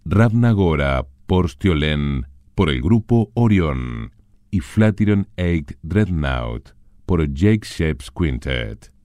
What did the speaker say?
Ravnagora Porstiolen por el grupo Orion y Flatiron 8 Dreadnought por Jake Sheps Quintet.